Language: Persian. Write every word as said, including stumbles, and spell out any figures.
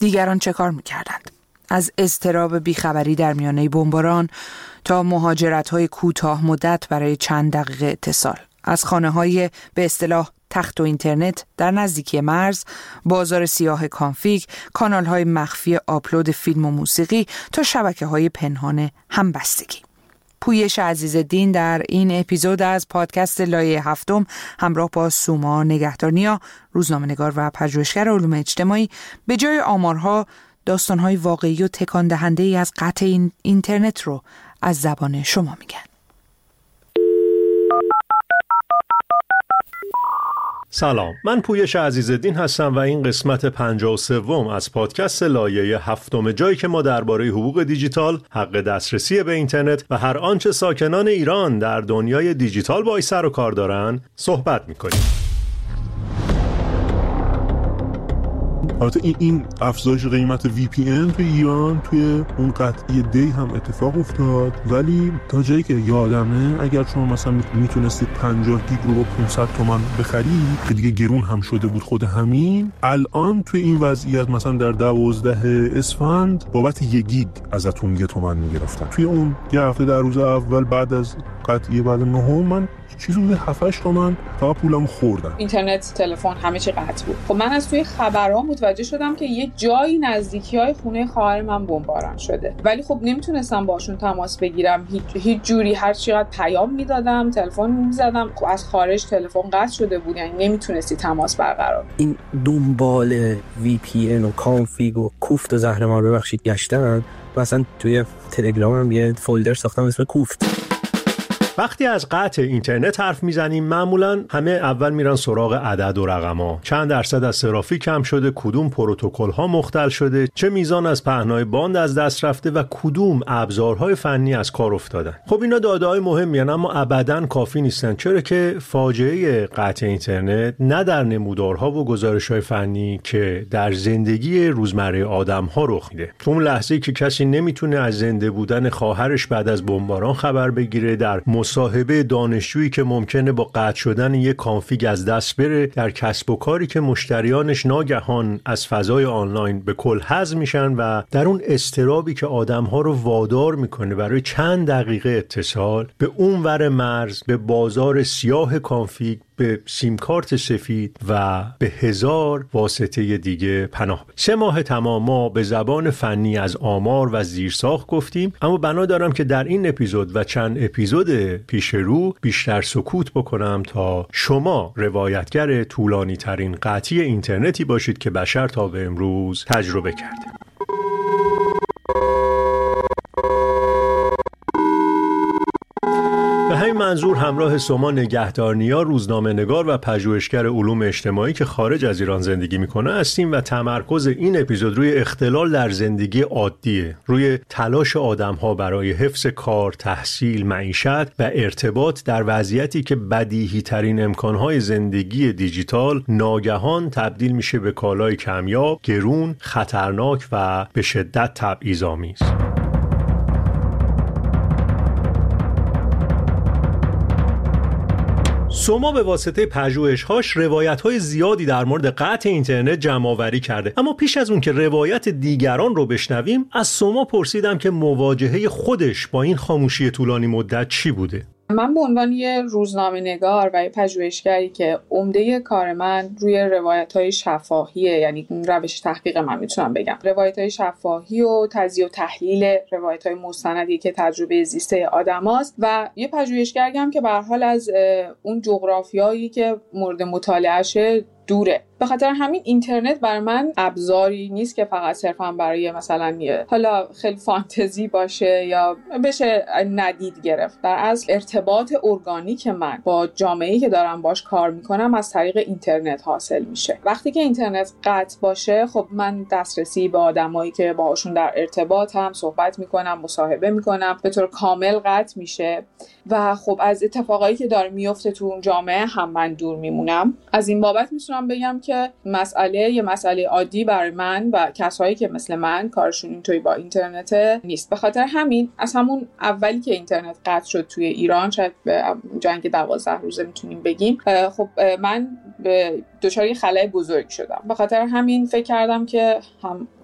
دیگران چه کار می‌کردند؟ از اضطراب بیخبری در میانه بمباران تا مهاجرت‌های کوتاه مدت برای چند دقیقه اتصال، از خانه‌های به اصطلاح تخت و اینترنت در نزدیکی مرز، بازار سیاه کانفیگ، کانال‌های مخفی آپلود فیلم و موسیقی تا شبکه‌های پنهان همبستگی. پویش عزیزالدین در این اپیزود از پادکست لایه هفتم همراه با سوما نگهدارنیا، روزنامه‌نگار و پژوهشگر علوم اجتماعی، به جای آمارها داستان‌های واقعی و تکان دهنده‌ای از قطع این اینترنت رو از زبان شما میگن. سلام، من پویش عزیزالدین هستم و این قسمت پنجاه و سوم از پادکست لایه هفتم، جایی که ما درباره حقوق دیجیتال، حق دسترسی به اینترنت و هر آنچه ساکنان ایران در دنیای دیجیتال باهاش سر و کار دارن صحبت میکنیم. البته این این افزایش قیمت وی پی ان توی ایران توی اون قطعی دی هم اتفاق افتاد، ولی تا جایی که یادمه اگر شما مثلا میتونستید پنجاه گیگ رو با پانصد تومان بخرید که دیگه گرون هم شده بود خود همین، الان توی این وضعیت مثلا در دوازده اسفند بابت یک گیگ ازتون یه تومان میگرفتن. توی اون یه هفته در روز اول بعد از قطعی بعد نهم من چیزی بوده هفت هشت تومن تا پولم خوردم. اینترنت، تلفن، همه چی قطع بود. خب من از توی خبرها متوجه شدم که یک جایی نزدیکی‌های خونه خواهر من بمباران شده، ولی خب نمیتونستم باشون تماس بگیرم. هیچ هیچ جوری هر چقدر پیام میدادم، تلفن میزدم، خب از خارج تلفن قطع شده بود، یعنی نمیتونستی تماس برقرار. این دنبال وی پی ان و کانفیگ و کوفت و زهرمار ببخشید گشتن. مثلا توی تلگرامم یه فولدر ساختم اسم کوفت. وقتی از قطع اینترنت حرف میزنیم معمولا همه اول میرن سراغ عدد و رقم‌ها. چند درصد از ترافیک کم شده، کدوم پروتکل‌ها مختل شده، چه میزان از پهنای باند از دست رفته و کدوم ابزارهای فنی از کار افتادن. خب اینا داده‌های مهمی هستند اما ابداً کافی نیستن، چرا که فاجعه قطع اینترنت نه در نمودارها و گزارش‌های فنی که در زندگی روزمره آدم‌ها رخ میده. اون لحظه‌ای که کسی نمیتونه از زنده بودن خواهرش بعد از بمباران خبر بگیره، در مصاحبه دانشجویی که ممکنه با قطع شدن یک کانفیگ از دست بره، در کسب و کاری که مشتریانش ناگهان از فضای آنلاین به کل حذف میشن و در اون اضطرابی که آدم‌ها رو وادار میکنه برای چند دقیقه اتصال به اون ور مرز، به بازار سیاه کانفیگ، به سیم کارت سفید و به هزار واسطه دیگه پناه. سه ماه تمام ما به زبان فنی از آمار و زیرساخت گفتیم، اما بنا دارم که در این اپیزود و چند اپیزود پیش رو بیشتر سکوت بکنم تا شما روایتگر طولانی ترین قطعی اینترنتی باشید که بشر تا به امروز تجربه کرده. به همین منظور همراه سوما نگهدارنیا، روزنامه‌نگار و پژوهشگر علوم اجتماعی که خارج از ایران زندگی میکنه هستیم و تمرکز این اپیزود روی اختلال در زندگی عادیه، روی تلاش آدم‌ها برای حفظ کار، تحصیل، معیشت و ارتباط در وضعیتی که بدیهی ترین امکانهای زندگی دیجیتال ناگهان تبدیل میشه به کالای کمیاب، گرون، خطرناک و به شدت تبعیض‌آمیز. سوما به واسطه پژوهش‌هاش روایت‌های زیادی در مورد قطع اینترنت جمع‌آوری کرده، اما پیش از اون که روایت دیگران رو بشنویم از سوما پرسیدم که مواجهه خودش با این خاموشی طولانی مدت چی بوده. من به عنوان یه روزنامه‌نگار و یه پژوهشگری که عمده کار من روی روایت‌های شفاهیه، یعنی روش تحقیق من میتونم بگم روایت‌های شفاهی و تجزیه و تحلیل روایت‌های مستندی که تجربه زیسته آدماست و یه پژوهشگریم که به هر حال از اون جغرافیایی که مورد مطالعه‌شه دوره. به خاطر همین اینترنت برای من ابزاری نیست که فقط صرفا برای مثلا حالا خیلی فانتزی باشه یا بشه ندید گرفت. در اصل ارتباط ارگانیک من با جامعه‌ای که دارم باش کار میکنم از طریق اینترنت حاصل میشه. وقتی که اینترنت قطع باشه، خب من دسترسی به آدمایی که باهاشون در ارتباطم صحبت میکنم، مصاحبه میکنم، به طور کامل قطع میشه و خب از اتفاقایی که داره میفته تو اون جامعه هم من دور میمونم. از این بابت میتونم بگم که مسئله یه مسئله عادی برای من و کسایی که مثل من کارشون اینطوری با اینترنت نیست. به خاطر همین از همون اولی که اینترنت قطع شد توی ایران، شاید جنگ دوازده روزه میتونیم بگیم، خب من دچار یه خلأ بزرگ شدم. به خاطر همین فکر کردم که هم